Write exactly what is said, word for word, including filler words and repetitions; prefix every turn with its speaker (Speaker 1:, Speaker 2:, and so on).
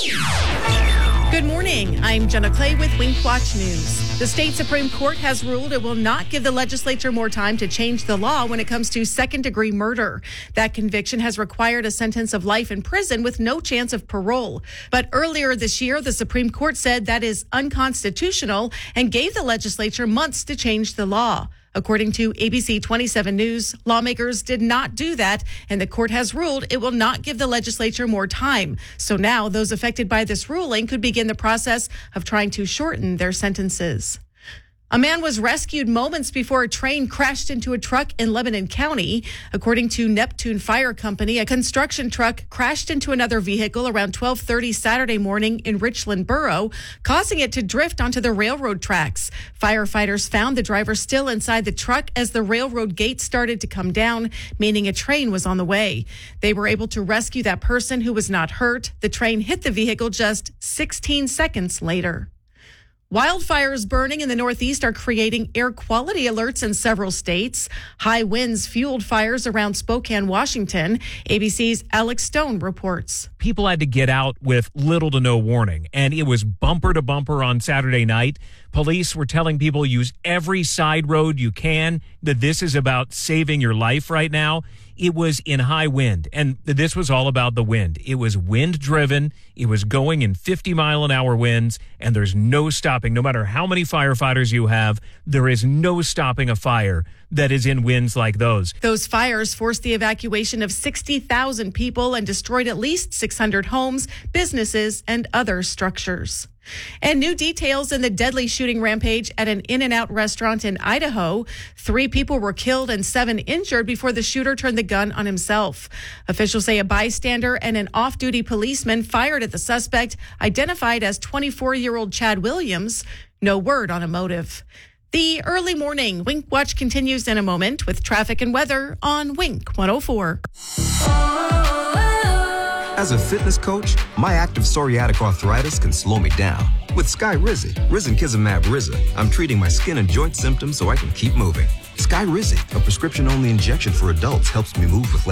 Speaker 1: Good morning. I'm Jenna Clay with Wink Watch News. The state Supreme Court has ruled it will not give the legislature more time to change the law when it comes to second-degree murder. That conviction has required a sentence of life in prison with no chance of parole. But earlier this year, the Supreme Court said that is unconstitutional and gave the legislature months to change the law. According to A B C twenty-seven News, lawmakers did not do that, and the court has ruled it will not give the legislature more time. So now those affected by this ruling could begin the process of trying to shorten their sentences. A man was rescued moments before a train crashed into a truck in Lebanon County. According to Neptune Fire Company, a construction truck crashed into another vehicle around twelve thirty Saturday morning in Richland Borough, causing it to drift onto the railroad tracks. Firefighters found the driver still inside the truck as the railroad gate started to come down, meaning a train was on the way. They were able to rescue that person who was not hurt. The train hit the vehicle just sixteen seconds later. Wildfires burning in the Northeast are creating air quality alerts in several states. High winds fueled fires around Spokane, Washington. A B C's Alex Stone reports.
Speaker 2: People had to get out with little to no warning, and it was bumper to bumper on Saturday night. Police were telling people use every side road you can, that this is about saving your life right now. It was in high wind, and this was all about the wind. It was wind-driven. It was going in fifty mile an hour winds, and there's no stopping. No matter how many firefighters you have, there is no stopping a fire that is in winds like those.
Speaker 1: Those fires forced the evacuation of sixty thousand people and destroyed at least six hundred homes, businesses, and other structures. And new details in the deadly shooting rampage at an In-N-Out restaurant in Idaho. Three people were killed and seven injured before the shooter turned the gun on himself. Officials say a bystander and an off-duty policeman fired at the suspect, identified as twenty-four-year-old Chad Williams. No word on a motive. The early morning Wink Watch continues in a moment with traffic and weather on Wink one oh four.
Speaker 3: As a fitness coach, my active psoriatic arthritis can slow me down. With Skyrizi, Risankizumab Riza, I'm treating my skin and joint symptoms so I can keep moving. Skyrizi, a prescription-only injection for adults, helps me move with